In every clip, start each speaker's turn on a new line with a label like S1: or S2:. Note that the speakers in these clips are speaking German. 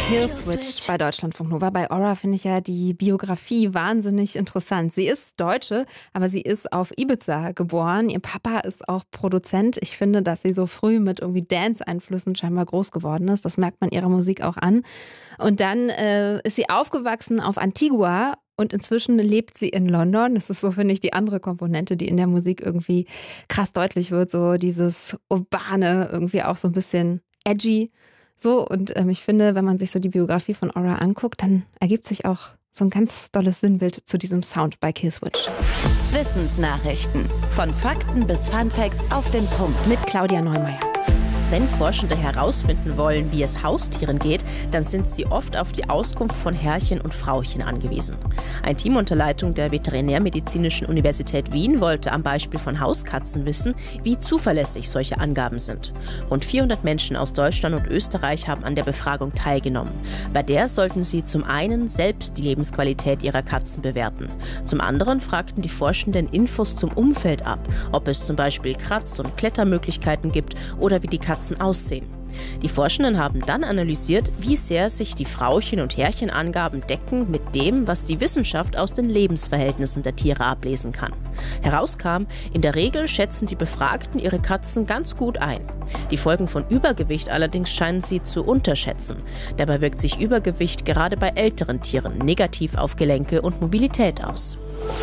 S1: Killswitch bei Deutschlandfunk Nova. Bei Aura finde ich ja die Biografie wahnsinnig interessant. Sie ist Deutsche, aber sie ist auf Ibiza geboren. Ihr Papa ist auch Produzent. Ich finde, dass sie so früh mit irgendwie Dance-Einflüssen scheinbar groß geworden ist. Das merkt man ihrer Musik auch an. Und dann ist sie aufgewachsen auf Antigua und inzwischen lebt sie in London. Das ist so, finde ich, die andere Komponente, die in der Musik irgendwie krass deutlich wird. So dieses Urbane, irgendwie auch so ein bisschen edgy. So, und ich finde, wenn man sich so die Biografie von Aura anguckt, dann ergibt sich auch so ein ganz tolles Sinnbild zu diesem Sound bei Killswitch.
S2: Wissensnachrichten. Von Fakten bis Funfacts auf den Punkt.
S1: Mit Claudia Neumeier.
S3: Wenn Forschende herausfinden wollen, wie es Haustieren geht, dann sind sie oft auf die Auskunft von Herrchen und Frauchen angewiesen. Ein Team unter Leitung der Veterinärmedizinischen Universität Wien wollte am Beispiel von Hauskatzen wissen, wie zuverlässig solche Angaben sind. Rund 400 Menschen aus Deutschland und Österreich haben an der Befragung teilgenommen. Bei der sollten sie zum einen selbst die Lebensqualität ihrer Katzen bewerten. Zum anderen fragten die Forschenden Infos zum Umfeld ab, ob es zum Beispiel Kratz- und Klettermöglichkeiten gibt oder wie die Katzen aussehen. Die Forschenden haben dann analysiert, wie sehr sich die Frauchen- und Herrchenangaben decken mit dem, was die Wissenschaft aus den Lebensverhältnissen der Tiere ablesen kann. Herauskam, in der Regel schätzen die Befragten ihre Katzen ganz gut ein. Die Folgen von Übergewicht allerdings scheinen sie zu unterschätzen. Dabei wirkt sich Übergewicht gerade bei älteren Tieren negativ auf Gelenke und Mobilität aus.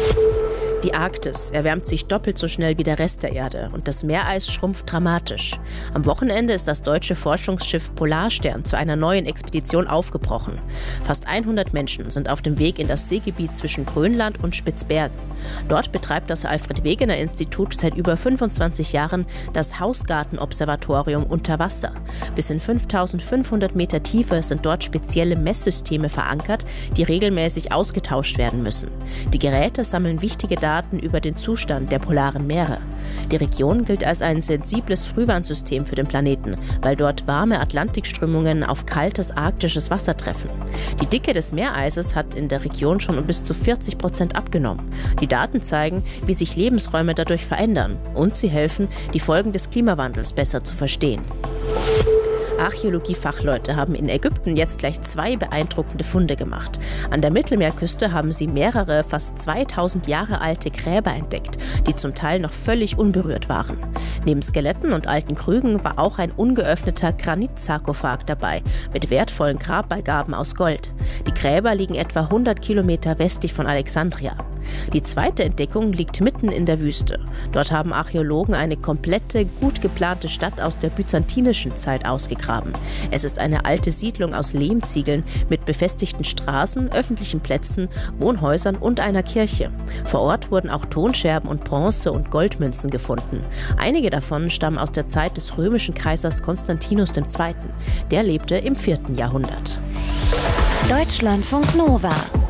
S3: Die Arktis erwärmt sich doppelt so schnell wie der Rest der Erde und das Meereis schrumpft dramatisch. Am Wochenende ist das deutsche Forschungsschiff Polarstern zu einer neuen Expedition aufgebrochen. Fast 100 Menschen sind auf dem Weg in das Seegebiet zwischen Grönland und Spitzbergen. Dort betreibt das Alfred-Wegener-Institut seit über 25 Jahren das Hausgarten-Observatorium unter Wasser. Bis in 5500 Meter Tiefe sind dort spezielle Messsysteme verankert, die regelmäßig ausgetauscht werden müssen. Die Geräte sammeln wichtige Daten über den Zustand der polaren Meere. Die Region gilt als ein sensibles Frühwarnsystem für den Planeten, weil dort warme Atlantikströmungen auf kaltes arktisches Wasser treffen. Die Dicke des Meereises hat in der Region schon um bis zu 40% abgenommen. Die Daten zeigen, wie sich Lebensräume dadurch verändern und sie helfen, die Folgen des Klimawandels besser zu verstehen. Archäologiefachleute haben in Ägypten jetzt gleich 2 beeindruckende Funde gemacht. An der Mittelmeerküste haben sie mehrere, fast 2000 Jahre alte Gräber entdeckt, die zum Teil noch völlig unberührt waren. Neben Skeletten und alten Krügen war auch ein ungeöffneter Granitsarkophag dabei, mit wertvollen Grabbeigaben aus Gold. Die Gräber liegen etwa 100 Kilometer westlich von Alexandria. Die zweite Entdeckung liegt mitten in der Wüste. Dort haben Archäologen eine komplette, gut geplante Stadt aus der byzantinischen Zeit ausgegraben. Es ist eine alte Siedlung aus Lehmziegeln mit befestigten Straßen, öffentlichen Plätzen, Wohnhäusern und einer Kirche. Vor Ort wurden auch Tonscherben und Bronze- und Goldmünzen gefunden. Einige davon stammen aus der Zeit des römischen Kaisers Konstantinus II. Der lebte im 4. Jahrhundert.
S2: Deutschlandfunk Nova.